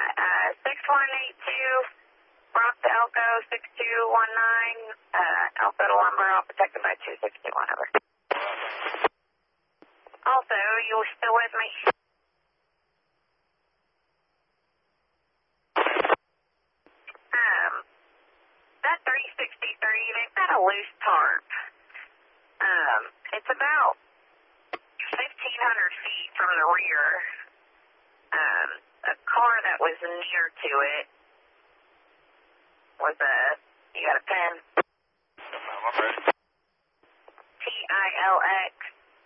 6182, Rock to Elko, 6219, Alpha to Lumber, all protected by 261, over. Also, you still with me? That 363, they've got a loose tarp. It's about 1,500 feet from the rear. A car that was near to it was you got a pen? I'm ready. TILX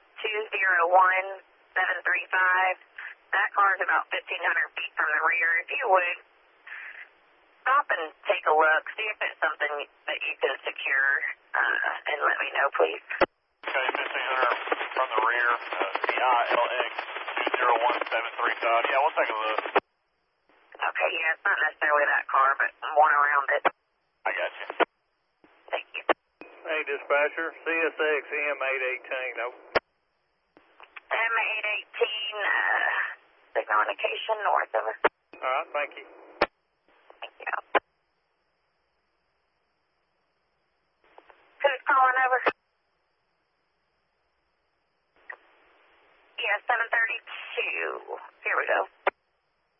201735. That car is about 1,500 feet from the rear. If you would, stop and take a look, see if it's something that you can secure, and let me know, please. Okay, 1,500 from the rear, TILX 201735. Yeah, we'll take a look. Okay, yeah, it's not necessarily that car, but one around it. I got you. Thank you. Hey, dispatcher, CSX M818, over. M818, signal indication north of us. All right, thank you.